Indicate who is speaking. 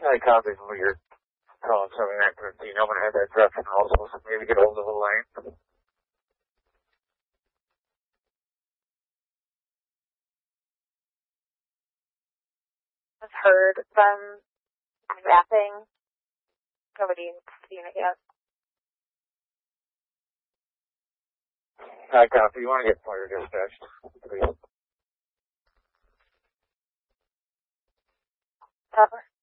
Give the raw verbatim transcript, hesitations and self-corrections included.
Speaker 1: I copy from your call seven nine thirteen. I'm going to have that direction also, so maybe get hold of the line.
Speaker 2: I've heard them rapping. Nobody's seen it yet.
Speaker 1: I copy. You want to get fire dispatched, please.
Speaker 2: Cover.